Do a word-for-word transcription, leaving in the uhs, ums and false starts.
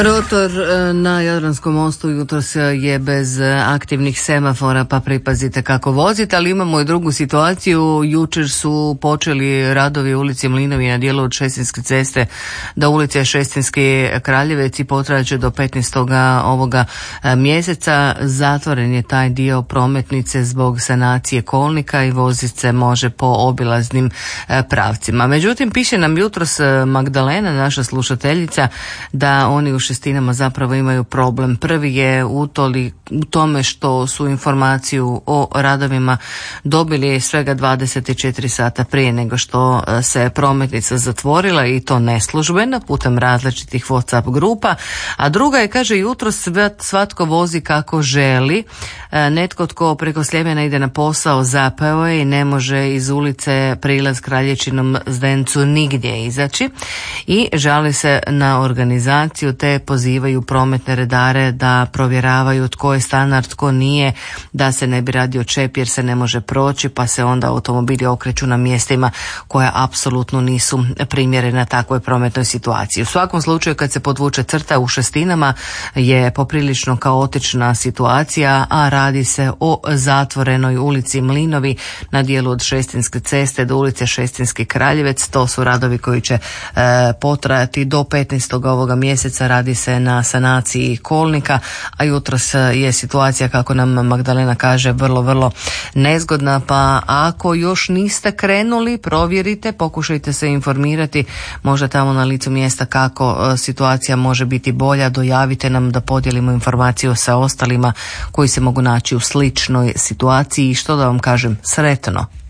Rotor na Jadranskom mostu jutros je bez aktivnih semafora, pa pripazite kako vozite, ali imamo i drugu situaciju. Jučer su počeli radovi u ulici Mlinovi na dijelu od Šestinske ceste do ulice Šestinski Kraljevec i potrajaće do petnaestog ovoga mjeseca. Zatvoren je taj dio prometnice zbog sanacije kolnika i vozit se može po obilaznim pravcima. Međutim, piše nam jutros Magdalena, naša slušateljica, da oni u Šestinama zapravo imaju problem. Prvi je u, toli, u tome što su informaciju o radovima dobili svega dvadeset četiri sata prije nego što se prometnica zatvorila, i to neslužbeno putem različitih WhatsApp grupa. A druga je, kaže, jutro svatko vozi kako želi. Netko tko preko Sljemena ide na posao zapeo je i ne može iz ulice Prilaz Kralječinom Zdencu nigdje izaći i žali se na organizaciju, te pozivaju prometne redare da provjeravaju tko je stanar, tko nije, da se ne bi radio čep jer se ne može proći, pa se onda automobili okreću na mjestima koja apsolutno nisu primjerena takvoj prometnoj situaciji. U svakom slučaju, kad se podvuče crta, u Šestinama je poprilično kaotična situacija, a radi se o zatvorenoj ulici Mlinovi na dijelu od Šestinske ceste do ulice Šestinski Kraljevec. To su radovi koji će e, potrajati do petnaestog ovoga mjeseca. Radi se na sanaciji kolnika, a jutros je situacija, kako nam Magdalena kaže, vrlo, vrlo nezgodna, pa ako još niste krenuli, provjerite, pokušajte se informirati, možda tamo na licu mjesta kako situacija može biti bolja, dojavite nam da podijelimo informaciju sa ostalima koji se mogu naći u sličnoj situaciji. I što da vam kažem, sretno.